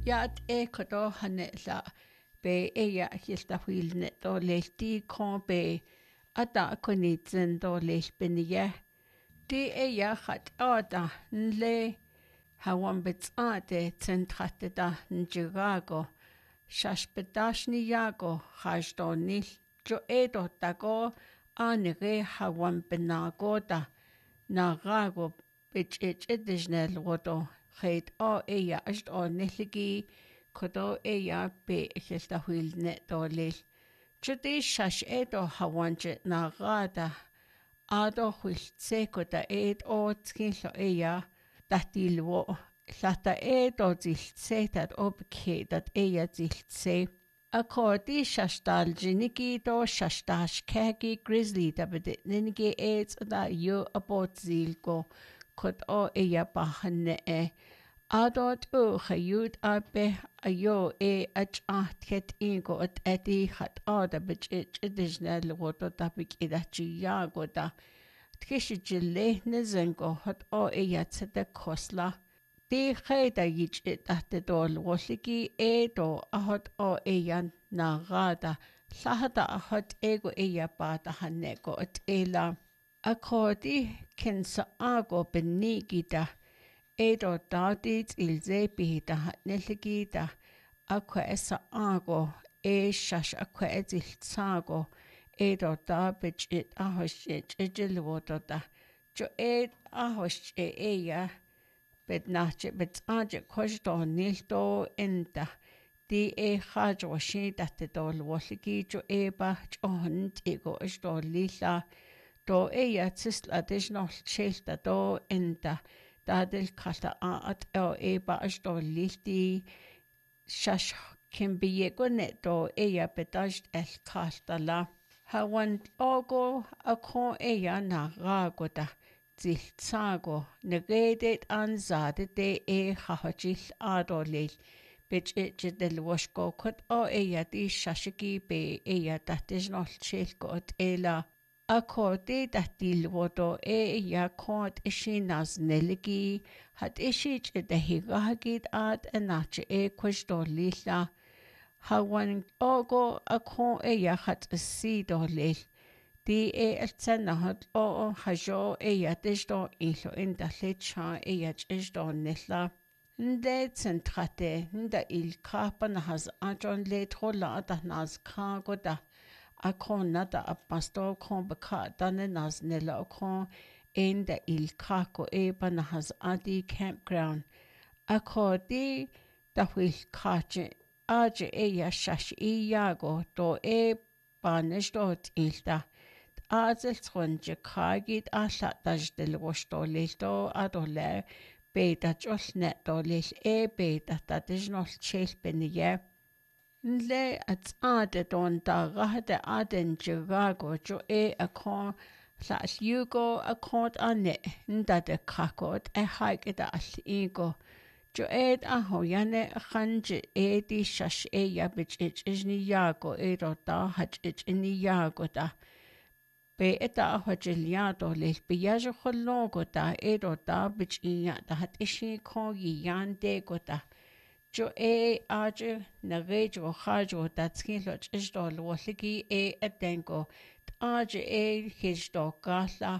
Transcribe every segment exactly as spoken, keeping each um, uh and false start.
Yaat e kodo hane la be e ya hilta huilne do lehti kon be ata konitzen do leh beniye di e ya hat ada nle hawan betsate zentrate da njirago shashpedashni yago hajdonil jo edo tago anere hawan benagoda narago bichechedijnel wodo Heid o eia ist o nilligi kodo eia be hilta huilne do lil. Judi shash edo hawanje na rada ado huiltse koda ed o tskilo eia datilwo lata edo ziltse dat obke dat eia ziltse. Akodi shashtal jiniki do shashtash kegi grizzly da bedit ninigi eds da yo abot zilgo. Kod o eia bahane e. Adot u chayud abe ayo e achat ket ingo at edi hat ada bich it idisnel woto tapik idachi yago da. Tkishi jile nizengo hat o eia tsete kosla. Di chayda yich it ate dol wosliki e do ahot o eia nagada. Lahada ahot ego eia bata hanego at ela. Akodi kensa ago benigida edo dadit ilze bihita hatneligida akwa esa ago e shash akwa ezil tsago edo dabich it ahoshich ejilwododa jo ed ahosh e eya bednache betsaje koshdo nildo enda di e hajo shida te dol wosligi jo eba johnt ego ishdo lila do eia tsist additional shelta do enda dadil kata at o eba ashdo lilti shash kimbiego net do eia bedajt el kata la hawan ogo akon eia na ragoda zil tsago negedet anzade de e hahajil adolil bich it del washko kot o eia di shashiki be eia dadditional shelko at ela Akodi datil wodo e ya kod ishi naz neligi hat ishi de higahagid ad enache e kwishdo lila hawan ogo akon e ya hat si do lil di e eltsena hat o hajo e ya dishdo ilo in da lecha e ya chishdo nila nde zentrate nda il kapan has ajon le trola da naz kagoda Akon nada a pastor kon beka dane nas nela akon in the il kako eba na has adi campground. Akodi da wil kache aje e ya shash i yago do e banish dot ilda. Azel tronje kagit asha daj del wosto lildo adole beta jol net do lil e beta dat is nol chel benye. Nle at ade don da rahde aden jirago jo e akon la yugo akon ane nda de kakot e haik da al ego jo ed a hoyane khanje e di shash e ya bich ich ni yago e ro da hach ich ni yago da be eta hajiliado le biyajo khologo da e ro da bich ya da hat ishi ko yan de go da Jo e aje na rejo hajo datskin loch ishdo lwoligi e edengo aje e hijdo gala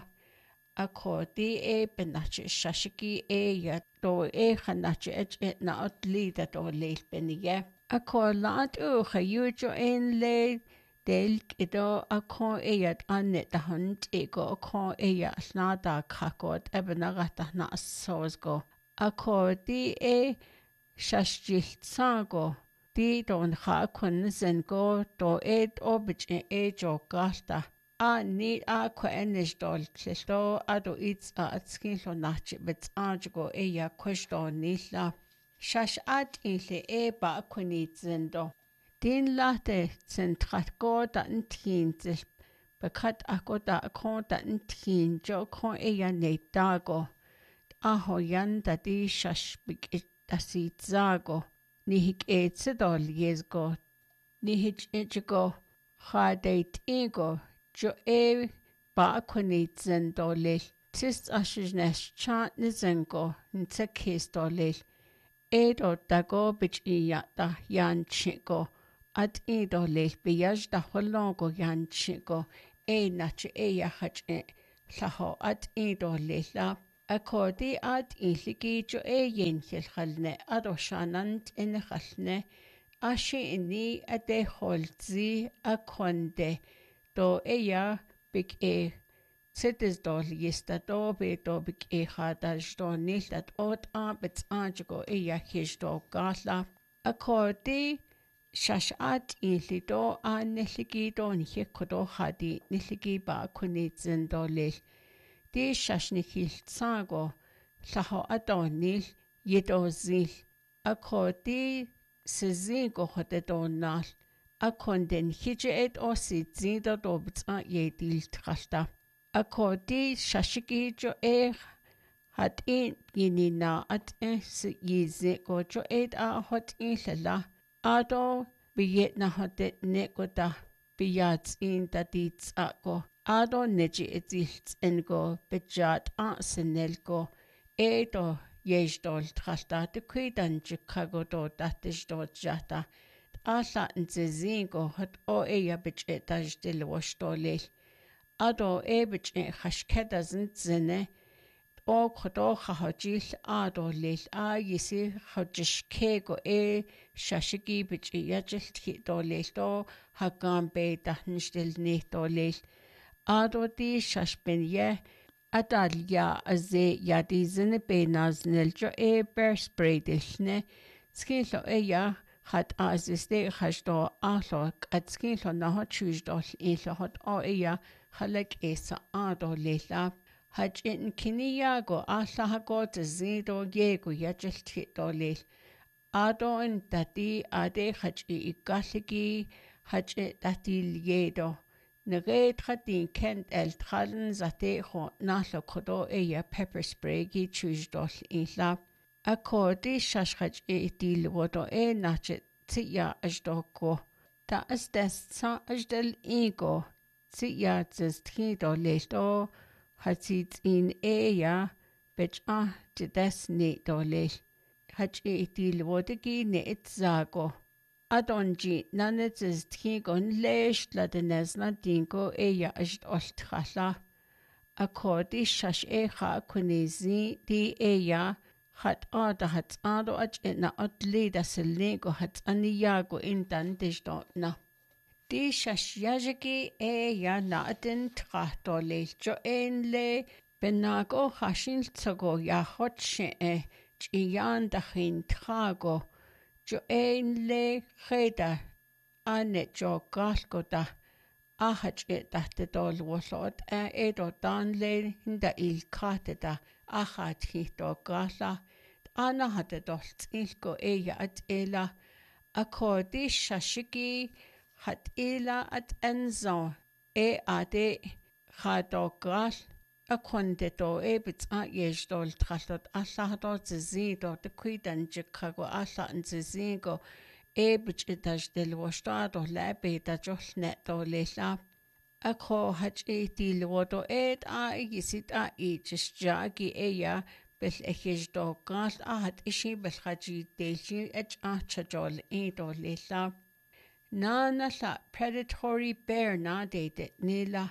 akodi e benache shashiki e ya do e khanache et na atli da do le beniye akolat u khayujo en le del kido akon e yat anet da hunt ego akon e ya snada kakot ebenagata na sozgo akodi e Shashjil tsago di don ha kun zengo do ed obich e jo galta a ni a ko enish dol klisto ado its a atskin lo nachi bet ajgo e ya kwishdo nila shash at ile e ba kuni zendo din late zentrat go da ntin zil bekat akoda akonda ntin jo kon e ya ne dago a hoyan da di shash bik Dasi zago ni hik etsedol yezgo ni hich ichigo khadeit ego jo e ba kunit zendolil tis ashnesh chat nizengo ntekis dolil edo dago bich iyata yan chiko at edo le biyaj da holongo yan chiko e nach e ya hach e laho at edo le la akodi at iligi jo e yen hilhalne ado shanant in halne ashi inni ade holzi akonde do e ya big e Sittes dol yista do be do big e hada sto nicht at ot a bets anjgo e ya histo gala akodi shash at ili do a niligi do ni kodo hadi niligi ba kunitzen do le di shash nikil tsago laho adonil yedo zil akodi sizin go hode do nal akonden hije et osi zindo do bets a yedil trasta Akodi shashiki jo e hat in yinina at e si yizi go jo e a hot in lala ado biyet na hotet ne go da biyat in da dits ako ado neji etzils en go bejat a senel go e do yejdol trasta de kuidan Chicago do datish do jata ala nzezin go hot o e ya bichet aj del washtolel Ado ebich e hashkeda zine o kodo hajil ado lil a yisi hajishkego e shashigi bich e yajil do lil do hagam be dahnstil ne do lil ado di shashben ye adal ya aze yadi zine be naznel jo e bear spray dilne skilo e ya hat aziste hashdo alo at skilo na hot choose do ilo hot o e ya Halek esa ado lela haj in kiniyago alla hago zido yego yajil do lel ado in dati ade haj i ikaligi haj dati yedo naged hatin kent el tralen zate ho nalo kodo eya pepper spray gi chujdol ila akodi shash haj i dil wodo e nache tiya ajdoko ta as des sa ajdel ego Tia zestri do lesto hatsit in eya bech a te des ne do le hach e til wodegi ne etzago adonji nane zestri gon lesh la de nesna dingo eya asht oltkhalla akodi shash e kha kunezi di eya hat ada hat ado ach na atli da selnego hat aniyago intan desdona Di shashyajiki e ya naden trato le jo en le benago hashin tsogo ya hotshe e chiyan dachin trago jo en le kheda ane jo galgoda ahach e dahte dol wolot e edo dan le hinda il kateda achat hito gala ana hate dolt ilko e ya at ela akodi shashiki hat ila at enzo e ade khadokal a konde do e bit a yejdol trallot alla do zido de kuidan Chicago alla nzigo e bit etaj del wostado labe da jolne do lela a kho hach e til wodo et a yisit a e jagi e ya bel ejdo gal a hat ishi bel khaji delji ech a chajol e do lela Nana la predatory bear na de de nila.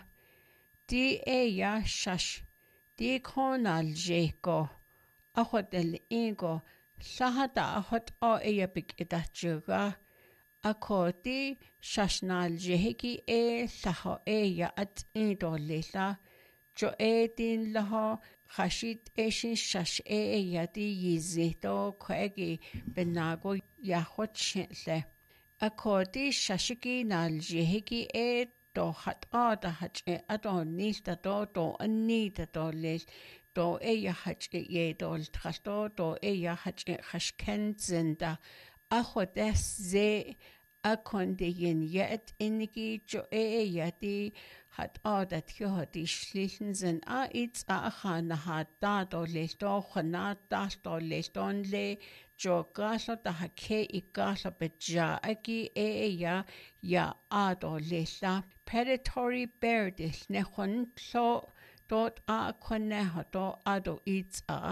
Di e ya shash. Di konal jeko. Ahot del ingo. Sahata ahot o e ya big edachuga. Ako di shashnal jeheki e saho e ya at indo lila. Jo e din laho. Khashit eshin shash e ya di yizito kwegi benago ya hot shintle. Akodi shashiki nal jehiki e do hat ada hach e adon nista do do anita do les do e ya hach e ye do trasto do e ya hach e hashken zinda achodes ze akonde yen yet inigi jo e ya di hat ada tjo hadi schlichen zin a its a khana hat da do les do khana da do les don le Jo galo da hake I galo beja agi e ya ya ado lela predatory bear dis ne khon so dot a khone hato ado its a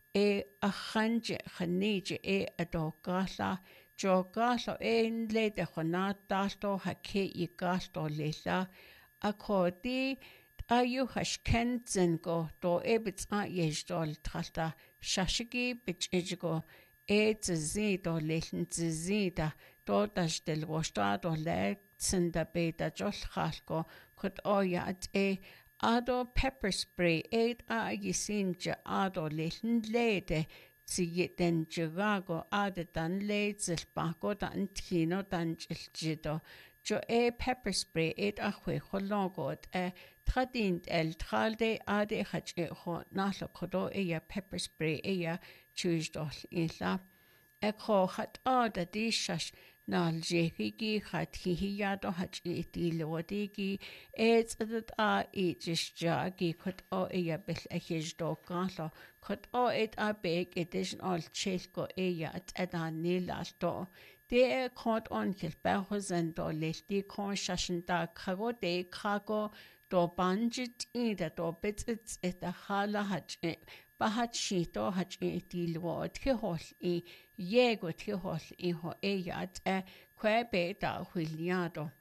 e a chanje chanije e a do gala jo gala e le de chona dasto ha ke I gasto lela a ko di a yu hash kenzen go do e bits a yejdol trasta shashigi bich ejigo e tzi do lelen tzi da do das del wosta do le tsinda beta jol khalko kut o ya at e ado pepper spray eid a yisinja ado lehen lede si den jirago ade dan ledzil bako dan tino dan jiljido jo e pepper spray eid a hwe khologot e tradint el tralde ade hach e ho nalo kodo e ya pepper spray e ya chujdol illa e kho hat ada dishash nal jehigi hat hiyado hach iti lodigi it's that a each jagi cut o e bel a his do galo cut o it a big edition all chelko e at adan nila sto de caught on kil behosen do lesti kon shashin da kago de kago do banjit in da do bits it's it a hala hach bahat shito hach iti lod ke hol I Jego til hol I ho e at e kwe be da huiliado.